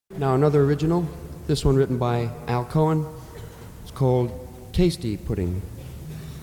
Now another original, this one written by Al Cohen. It's called Tasty Pudding.